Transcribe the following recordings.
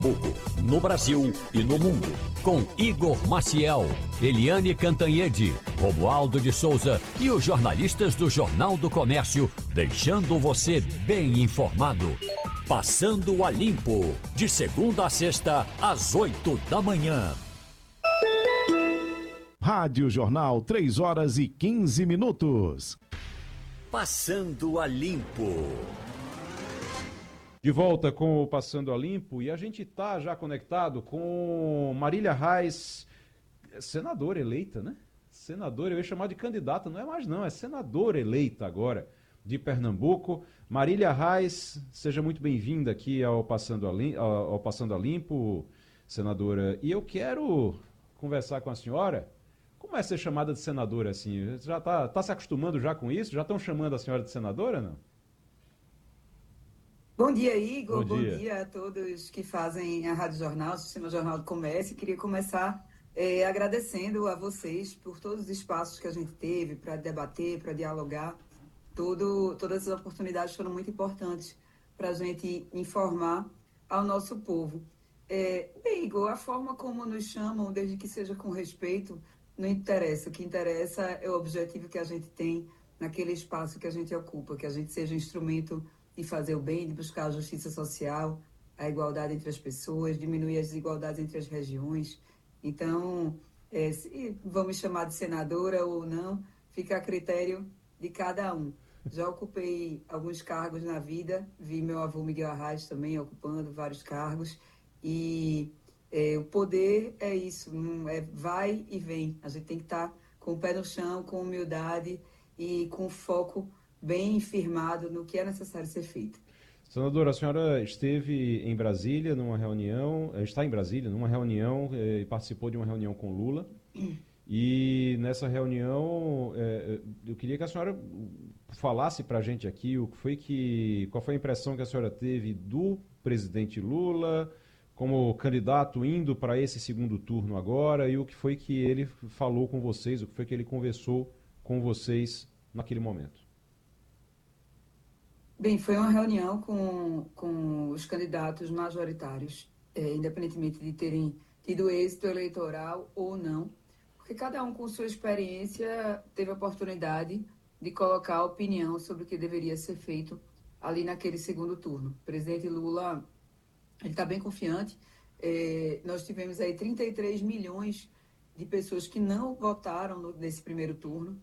No Brasil e no mundo, com Igor Maciel, Eliane Cantanhede, Romualdo de Souza e os jornalistas do Jornal do Comércio, deixando você bem informado. Passando a Limpo, de segunda a sexta, às 8 da manhã. Rádio Jornal, 3 horas e 15 minutos. Passando a Limpo. De volta com o Passando a Limpo, e a gente está já conectado com Marília Reis, senadora eleita, né? Senadora, eu ia chamar de candidata, não é mais não, é senadora eleita agora de Pernambuco. Marília Reis, seja muito bem-vinda aqui ao Passando a Limpo, senadora. E eu quero conversar com a senhora. Como é ser chamada de senadora assim? Já tá se acostumando já com isso? Já estão chamando a senhora de senadora, não? Bom dia, Igor. Bom dia a todos que fazem a Rádio Jornal, o Sistema Jornal do Comércio. Queria começar agradecendo a vocês por todos os espaços que a gente teve para debater, para dialogar. Todas as oportunidades foram muito importantes para a gente informar ao nosso povo. Bem, Igor, a forma como nos chamam, desde que seja com respeito, não interessa. O que interessa é o objetivo que a gente tem naquele espaço que a gente ocupa, que a gente seja instrumento de fazer o bem, de buscar a justiça social, a igualdade entre as pessoas, diminuir as desigualdades entre as regiões. Então, se vão me chamar de senadora ou não, fica a critério de cada um. Já ocupei alguns cargos na vida, vi meu avô Miguel Arraes também ocupando vários cargos, e o poder é isso, vai e vem. A gente tem que estar com o pé no chão, com humildade e com foco bem firmado no que é necessário ser feito. Senadora, a senhora esteve em Brasília numa reunião, está em Brasília numa reunião e participou de uma reunião com Lula. E nessa reunião eu queria que a senhora falasse para a gente aqui qual foi a impressão que a senhora teve do presidente Lula como candidato indo para esse segundo turno agora, e o que foi que ele falou com vocês, o que foi que ele conversou com vocês naquele momento. Bem, foi uma reunião com os candidatos majoritários, independentemente de terem tido êxito eleitoral ou não, porque cada um com sua experiência teve a oportunidade de colocar a opinião sobre o que deveria ser feito ali naquele segundo turno. O presidente Lula, ele está bem confiante. Nós tivemos aí 33 milhões de pessoas que não votaram nesse primeiro turno.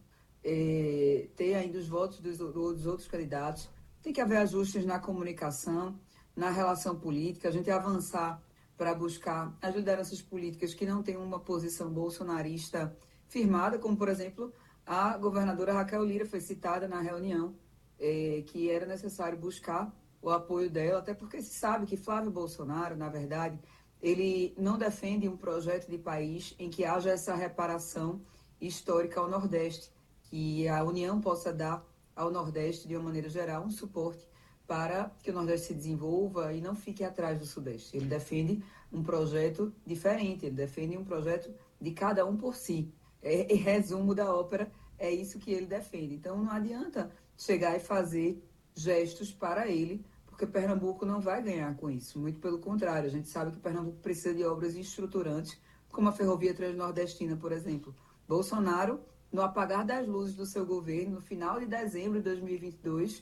Tem ainda os votos dos outros candidatos. Tem que haver ajustes na comunicação, na relação política, a gente avançar para buscar as lideranças políticas que não têm uma posição bolsonarista firmada, como, por exemplo, a governadora Raquel Lira foi citada na reunião, que era necessário buscar o apoio dela, até porque se sabe que Flávio Bolsonaro, na verdade, ele não defende um projeto de país em que haja essa reparação histórica ao Nordeste, que a União possa dar ao Nordeste, de uma maneira geral, um suporte para que o Nordeste se desenvolva e não fique atrás do Sudeste. Ele defende um projeto diferente, ele defende um projeto de cada um por si. Em resumo da ópera, é isso que ele defende. Então, não adianta chegar e fazer gestos para ele, porque Pernambuco não vai ganhar com isso. Muito pelo contrário, a gente sabe que Pernambuco precisa de obras estruturantes, como a Ferrovia Transnordestina, por exemplo. Bolsonaro, no apagar das luzes do seu governo, no final de dezembro de 2022,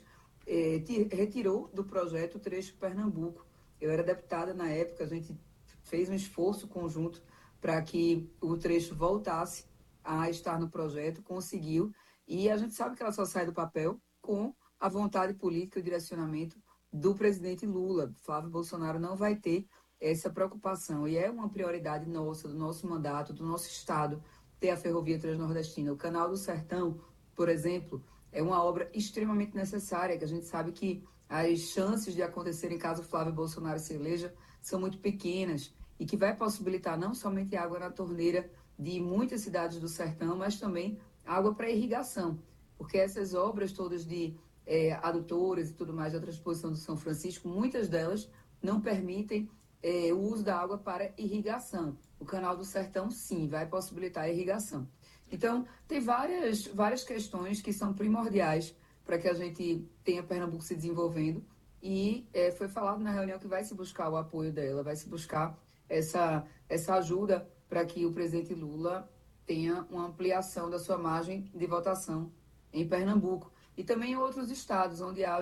retirou do projeto o trecho Pernambuco. Eu era deputada na época, a gente fez um esforço conjunto para que o trecho voltasse a estar no projeto, conseguiu, e a gente sabe que ela só sai do papel com a vontade política e o direcionamento do presidente Lula. Flávio Bolsonaro não vai ter essa preocupação, e é uma prioridade nossa, do nosso mandato, do nosso Estado, ter a Ferrovia Transnordestina. O Canal do Sertão, por exemplo, é uma obra extremamente necessária, que a gente sabe que as chances de acontecer em caso Flávio Bolsonaro se eleja são muito pequenas, e que vai possibilitar não somente água na torneira de muitas cidades do sertão, mas também água para irrigação, porque essas obras todas de adutoras e tudo mais da transposição do São Francisco, muitas delas não permitem o uso da água para irrigação. O Canal do Sertão, sim, vai possibilitar a irrigação. Então, tem várias questões que são primordiais para que a gente tenha Pernambuco se desenvolvendo. e foi falado na reunião que vai se buscar o apoio dela, vai se buscar essa ajuda para que o presidente Lula tenha uma ampliação da sua margem de votação em Pernambuco e também em outros estados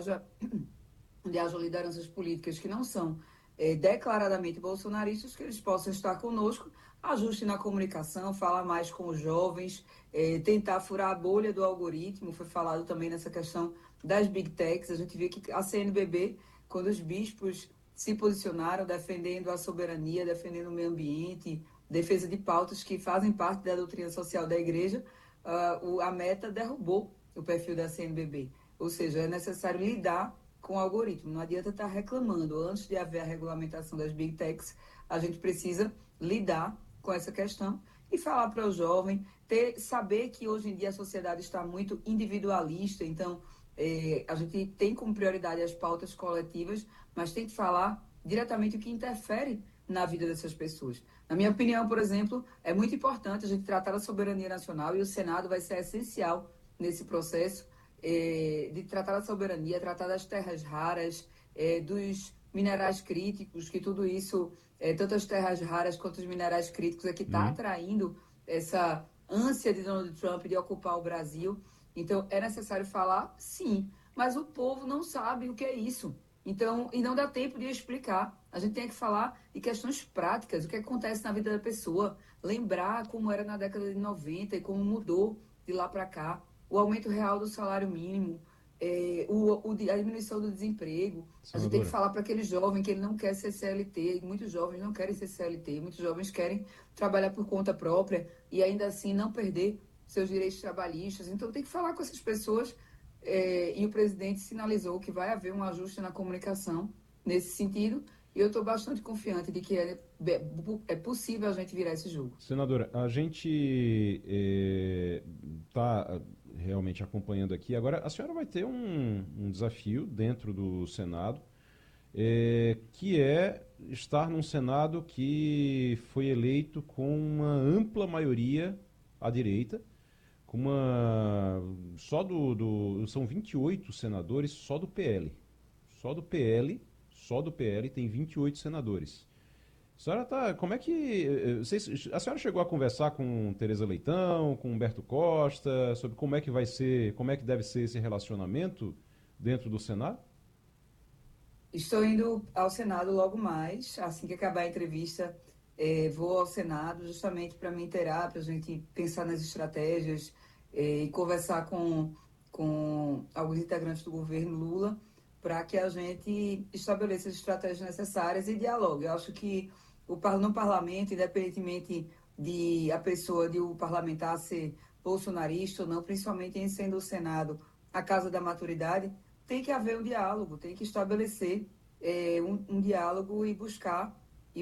onde haja lideranças políticas que não são declaradamente bolsonaristas, que eles possam estar conosco, ajuste na comunicação, falar mais com os jovens, tentar furar a bolha do algoritmo. Foi falado também nessa questão das big techs. A gente viu que a CNBB, quando os bispos se posicionaram defendendo a soberania, defendendo o meio ambiente, defesa de pautas que fazem parte da doutrina social da igreja, a Meta derrubou o perfil da CNBB. Ou seja, é necessário lidar com o algoritmo. Não adianta estar reclamando. Antes de haver a regulamentação das big techs, a gente precisa lidar com essa questão e falar para o jovem, saber que hoje em dia a sociedade está muito individualista, então a gente tem como prioridade as pautas coletivas, mas tem que falar diretamente o que interfere na vida dessas pessoas. Na minha opinião, por exemplo, é muito importante a gente tratar da soberania nacional e o Senado vai ser essencial nesse processo de tratar da soberania, tratar das terras raras, dos minerais críticos, que tudo isso, tanto as terras raras quanto os minerais críticos, é que está atraindo essa ânsia de Donald Trump de ocupar o Brasil. Então, é necessário falar, sim, mas o povo não sabe o que é isso. Então, e não dá tempo de explicar. A gente tem que falar de questões práticas, o que acontece na vida da pessoa, lembrar como era na década de 90 e como mudou de lá para cá, o aumento real do salário mínimo, a diminuição do desemprego. A gente tem que falar para aquele jovem que ele não quer ser CLT, muitos jovens não querem ser CLT, muitos jovens querem trabalhar por conta própria e ainda assim não perder seus direitos trabalhistas. Então tem que falar com essas pessoas e o presidente sinalizou que vai haver um ajuste na comunicação nesse sentido e eu estou bastante confiante de que é possível a gente virar esse jogo. Senadora, a gente está realmente acompanhando aqui. Agora, a senhora vai ter um desafio dentro do Senado, que é estar num Senado que foi eleito com uma ampla maioria à direita, com são 28 senadores só do PL. Só do PL tem 28 senadores. A senhora como é que... a senhora chegou a conversar com Tereza Leitão, com Humberto Costa, sobre como é que vai ser, como é que deve ser esse relacionamento dentro do Senado? Estou indo ao Senado logo mais, assim que acabar a entrevista, vou ao Senado justamente para me inteirar, para a gente pensar nas estratégias e conversar com alguns integrantes do governo Lula, para que a gente estabeleça as estratégias necessárias e dialogue. Eu acho que no parlamento, independentemente de a pessoa, de o parlamentar ser bolsonarista ou não, principalmente em sendo o Senado a casa da maturidade, tem que haver um diálogo, tem que estabelecer um diálogo e buscar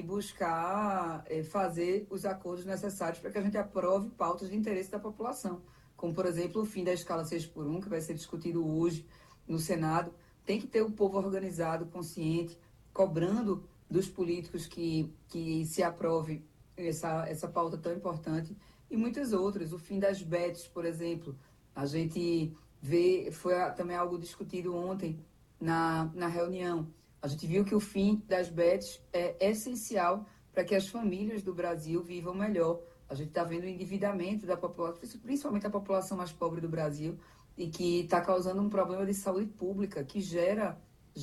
fazer os acordos necessários para que a gente aprove pautas de interesse da população, como, por exemplo, o fim da escala 6x1, que vai ser discutido hoje no Senado. Tem que ter o povo organizado, consciente, cobrando dos políticos que se aprove essa pauta tão importante e muitas outras. O fim das bets, por exemplo, a gente foi também algo discutido ontem na reunião. A gente viu que o fim das bets é essencial para que as famílias do Brasil vivam melhor. A gente está vendo o endividamento da população, principalmente a população mais pobre do Brasil, e que está causando um problema de saúde pública que gera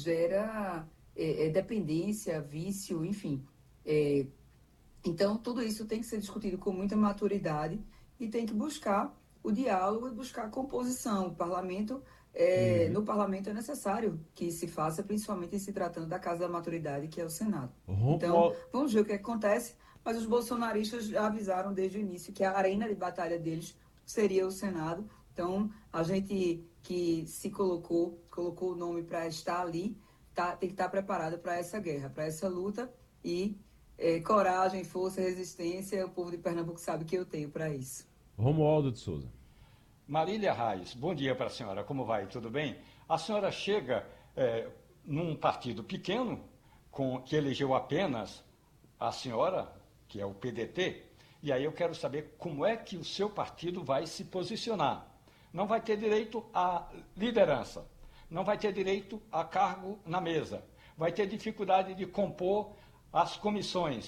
dependência, vício, enfim. Então, tudo isso tem que ser discutido com muita maturidade e tem que buscar o diálogo e buscar a composição. O parlamento, no parlamento é necessário que se faça, principalmente se tratando da Casa da Maturidade, que é o Senado. Então, vamos ver o que acontece, mas os bolsonaristas já avisaram desde o início que a arena de batalha deles seria o Senado. Então, a gente que se colocou o nome para estar ali, tem que estar preparado para essa guerra, para essa luta e coragem, força, resistência. O povo de Pernambuco sabe que eu tenho para isso. Romualdo de Souza. Marília Reis, bom dia para a senhora, como vai? Tudo bem? A senhora chega num partido pequeno, que elegeu apenas a senhora, que é o PDT, e aí eu quero saber como é que o seu partido vai se posicionar. Não vai ter direito à liderança, não vai ter direito a cargo na mesa, vai ter dificuldade de compor as comissões.